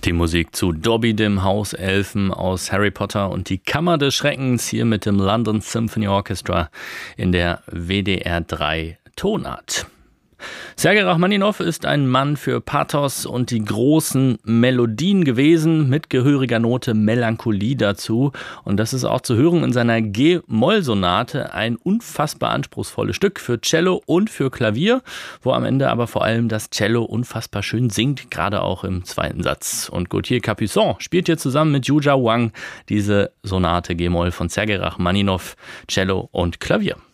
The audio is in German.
Die Musik zu Dobby, dem Hauselfen aus Harry Potter und die Kammer des Schreckens hier mit dem London Symphony Orchestra in der WDR 3 Tonart. Sergei Rachmaninow ist ein Mann für Pathos und die großen Melodien gewesen, mit gehöriger Note Melancholie dazu. Und das ist auch zu hören in seiner G-Moll-Sonate, ein unfassbar anspruchsvolles Stück für Cello und für Klavier, wo am Ende aber vor allem das Cello unfassbar schön singt, gerade auch im zweiten Satz. Und Gauthier Capuçon spielt hier zusammen mit Yuja Wang diese Sonate G-Moll von Sergei Rachmaninow, Cello und Klavier.